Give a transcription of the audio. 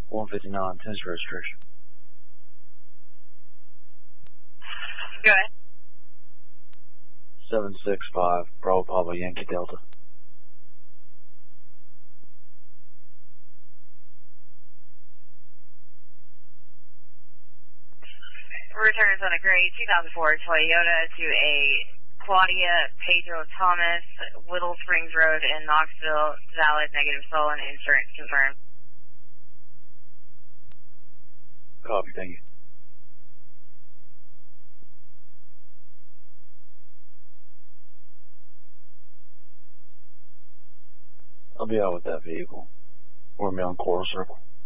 159, Tennessee registration. Go ahead. 765, Bravo Papa Yankee Delta. Returns on a gray 2004 Toyota to a Claudia Pedro Thomas, Whittle Springs Road in Knoxville. Valid, negative stolen, insurance confirmed. Copy, thank you. I'll be out with that vehicle. We're going to be on Coral Circle.